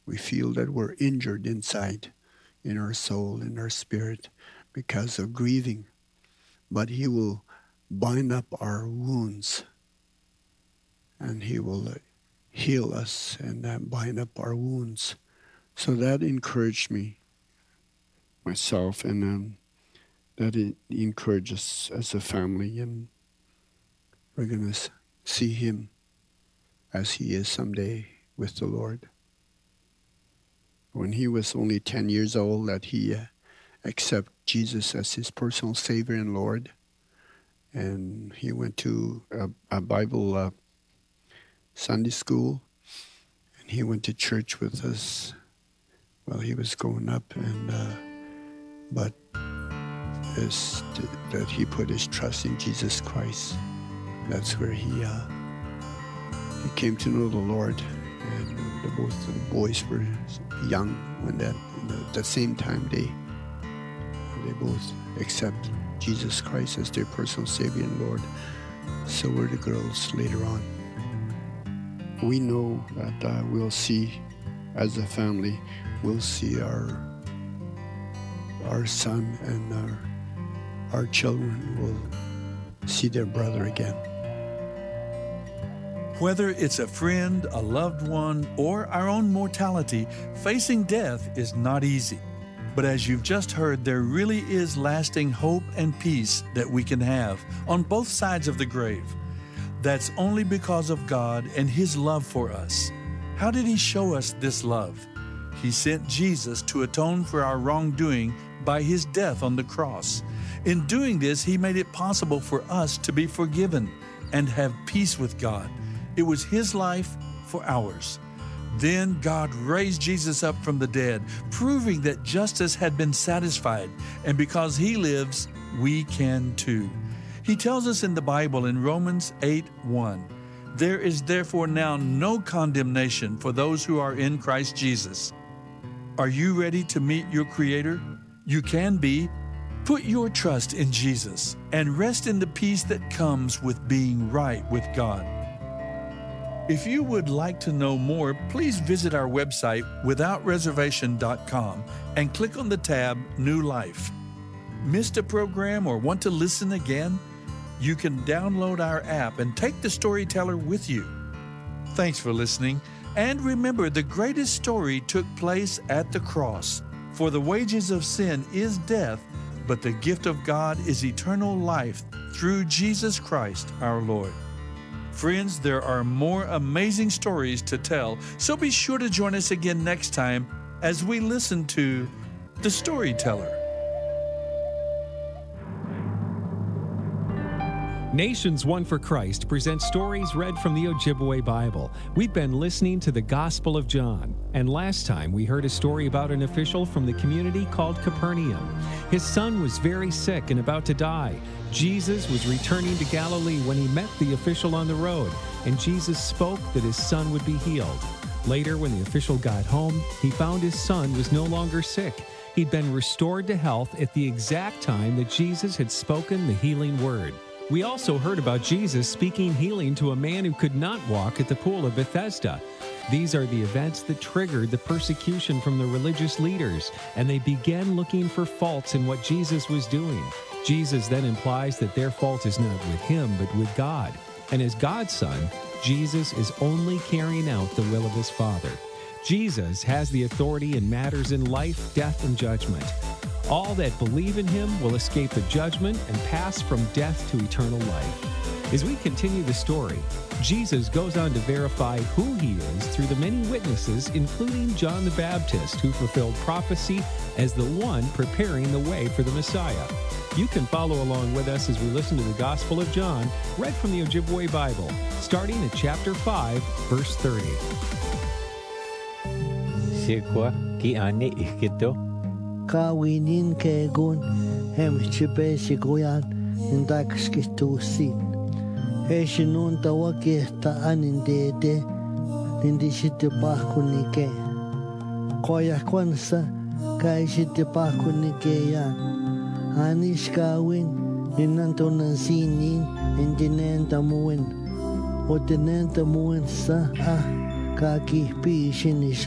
We feel that we're injured inside, in our soul, in our spirit, because of grieving. But He will bind up our wounds, and He will heal us and bind up our wounds. So that encouraged me, myself, and that it encourages us as a family, and we're going to see Him as He is someday with the Lord. When he was only 10 years old, that he accepted Jesus as his personal Savior and Lord. And he went to a Bible Sunday school, and he went to church with us while he was growing up. And but that he put his trust in Jesus Christ. That's where he came to know the Lord. And both the boys were young when at the same time they both accept Jesus Christ as their personal Savior and Lord. So were the girls later on. We know that we'll see, as a family, we'll see our son and our children will see their brother again. Whether it's a friend, a loved one, or our own mortality, facing death is not easy. But as you've just heard, there really is lasting hope and peace that we can have on both sides of the grave. That's only because of God and His love for us. How did He show us this love? He sent Jesus to atone for our wrongdoing by His death on the cross. In doing this, He made it possible for us to be forgiven and have peace with God. It was His life for ours. Then God raised Jesus up from the dead, proving that justice had been satisfied, and because He lives, we can too. He tells us in the Bible in Romans 8:1, "There is therefore now no condemnation for those who are in Christ Jesus." Are you ready to meet your Creator? You can be. Put your trust in Jesus and rest in the peace that comes with being right with God. If you would like to know more, please visit our website, withoutreservation.com, and click on the tab New Life. Missed a program or want to listen again? You can download our app and take the storyteller with you. Thanks for listening, and remember, the greatest story took place at the cross. For the wages of sin is death, but the gift of God is eternal life through Jesus Christ our Lord. Friends, there are more amazing stories to tell, so be sure to join us again next time as we listen to The Storyteller. Nations One for Christ presents stories read from the Ojibwe Bible. We've been listening to the Gospel of John, and last time we heard a story about an official from the community called Capernaum. His son was very sick and about to die. Jesus was returning to Galilee when he met the official on the road, and Jesus spoke that his son would be healed. Later, when the official got home, he found his son was no longer sick. He'd been restored to health at the exact time that Jesus had spoken the healing word. We also heard about Jesus speaking healing to a man who could not walk at the pool of Bethesda. These are the events that triggered the persecution from the religious leaders, and they began looking for faults in what Jesus was doing. Jesus then implies that their fault is not with him, but with God. And as God's son, Jesus is only carrying out the will of his Father. Jesus has the authority in matters in life, death, and judgment. All that believe in him will escape the judgment and pass from death to eternal life. As we continue the story, Jesus goes on to verify who he is through the many witnesses, including John the Baptist, who fulfilled prophecy as the one preparing the way for the Messiah. You can follow along with us as we listen to the Gospel of John, read from the Ojibwe Bible, starting at chapter 5, verse 30. Sikwa ki ani ikito. Kawinin kegun hem chipe sikuyan indakskitusin. Eshinun tawaki taan indede nindishite pakunike. Koya kwansa kaishite pakunike yan. Anish kawin inantonan sinin indinentamuin. O tinentamuin sa kakihpi sinisha.